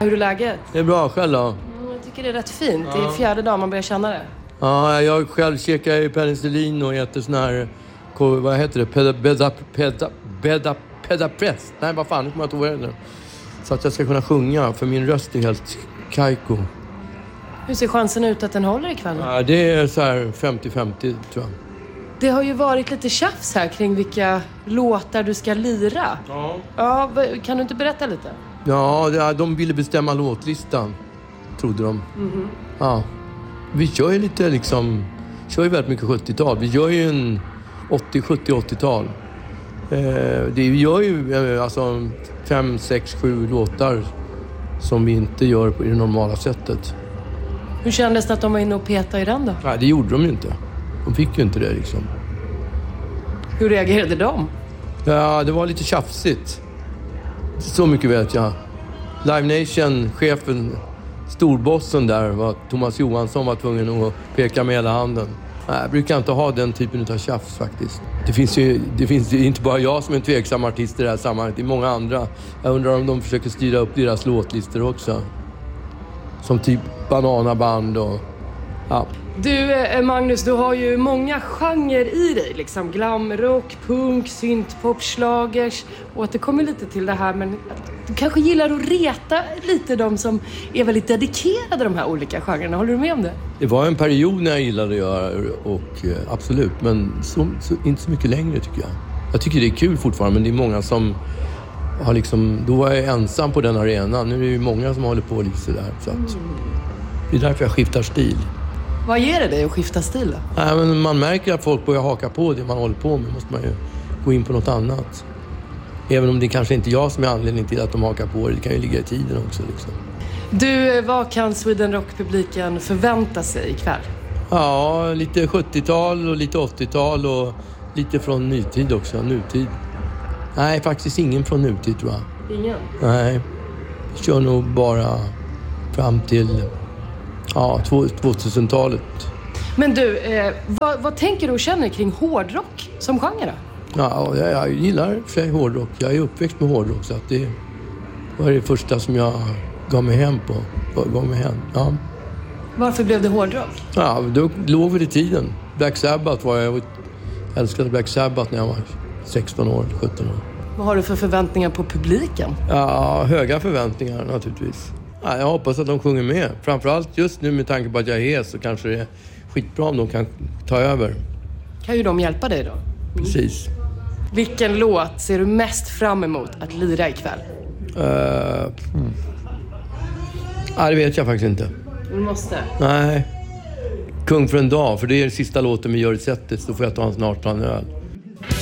Hur är läget? Det är bra, själv då? Jag tycker det är rätt fint. Det är 4:e dagen man börjar känna det. Ja, jag själv käkar ju penicillin och äter sån här... Vad heter det? Pedapress. Nej, vad fan, nu kommer jag inte ihåg det. Så att jag ska kunna sjunga, för min röst är helt kajko. Hur ser chansen ut att den håller ikväll? Ja, det är så här 50-50, tror jag. Det har ju varit lite tjafs här kring vilka låtar du ska lira. Ja, kan du inte berätta lite? Ja, de ville bestämma låtlistan, trodde de. Mm-hmm. Ja. Vi kör ju lite liksom... kör ju väldigt mycket 70-tal. Vi gör ju en 80-70-80-tal. Vi gör ju alltså 5, 6, 7 låtar som vi inte gör på det normala sättet. Hur kändes det att de var inne och petade i den då? Nej, det gjorde de ju inte. De fick ju inte det liksom. Hur reagerade de? Ja, det var lite tjafsigt. Så mycket vet jag. Live Nation, chefen, storbossen där, var Thomas Johansson, var tvungen att peka med hela handen. Nej, jag brukar inte ha den typen av tjafs faktiskt. Det finns ju inte bara jag som är en tveksam artist i det här sammanhanget. Det är många andra. Jag undrar om de försöker styra upp deras låtlistor också. Som typ Bananaband och... ja. Du, Magnus, du har ju många genrer i dig. Liksom glamrock, punk, syntpop, schlagers. Och att det kommer lite till det här, men du kanske gillar att reta lite de som är väldigt dedikerade de här olika genrerna. Håller du med om det? Det var en period när jag gillade att göra, och absolut. Men inte så mycket längre tycker jag. Jag tycker det är kul fortfarande, men det är många som har liksom... Då var jag ensam på den arenan. Nu är det ju många som håller på lite sådär. Så att, det är därför jag skiftar stil. Vad ger det dig att skifta stil då? Nej, men man märker att folk börjar haka på det man håller på med. Måste man ju gå in på något annat. Även om det kanske inte är jag som är anledning till att de hakar på det. Det kan ju ligga i tiden också liksom. Du, vad kan Sweden Rock-publiken förvänta sig ikväll? Ja, lite 70-tal och lite 80-tal och lite från nytid också, nutid. Nej, faktiskt ingen från nutid tror jag. Ingen? Nej, vi kör nog bara fram till 2000-talet. Men du, vad tänker du och känner kring hårdrock som genre då? Ja, jag gillar för sig hårdrock. Jag är uppväxt med hårdrock, så att det var det första som jag gav mig hem på. Ja. Varför blev det hårdrock? Ja, då låg vi i tiden. Black Sabbath jag älskade Black Sabbath när jag var 16 år, 17 år. Vad har du för förväntningar på publiken? Ja, höga förväntningar naturligtvis. Ja, jag hoppas att de sjunger med. Framförallt just nu med tanke på att jag är så kanske det är skitbra om de kan ta över. Kan ju de hjälpa dig då? Precis. Vilken låt ser du mest fram emot att lira ikväll? Det vet jag faktiskt inte. Du måste? Nej. Kung för en dag, för det är sista låten vi gör i sättet, så får jag ta en snart ta en öl.